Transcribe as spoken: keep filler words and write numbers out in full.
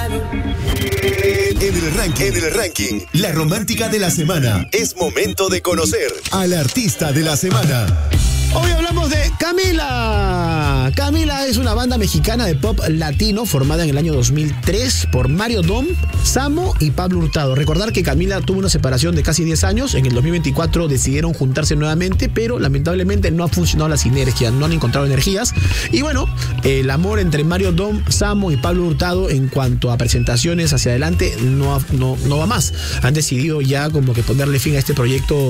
En el ranking, en el ranking, la romántica de la semana. Es momento de conocer al artista de la semana. Hoy hablamos de Camila. Camila es una banda mexicana de pop latino formada en el año dos mil tres por Mario Dom, Samo y Pablo Hurtado. Recordar que Camila tuvo una separación de casi diez años. En el dos mil veinticuatro decidieron juntarse nuevamente, pero lamentablemente no ha funcionado la sinergia, no han encontrado energías. Y bueno, el amor entre Mario Dom, Samo y Pablo Hurtado en cuanto a presentaciones hacia adelante no, no, no va más. Han decidido ya como que ponerle fin a este proyecto